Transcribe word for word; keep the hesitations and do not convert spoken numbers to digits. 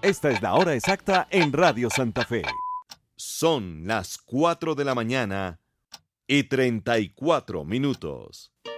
Esta es la hora exacta en Radio Santa Fe. Son las cuatro de la mañana y treinta y cuatro minutos.